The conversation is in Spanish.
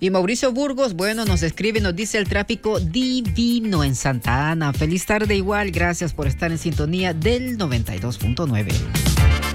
Y Mauricio Burgos, bueno, nos escribe, nos dice el tráfico divino en Santa Ana. Feliz tarde igual, gracias por estar en sintonía del 92.9.